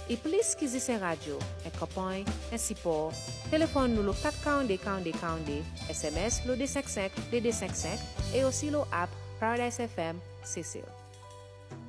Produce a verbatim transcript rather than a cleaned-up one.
E plus quiser sem rádio, é copain, é sipor, telefone no quatre quarante quarante quarante, S M S no D cinquante-cinq, D D cinquante-cinq, et aussi le app Paradise F M, C C.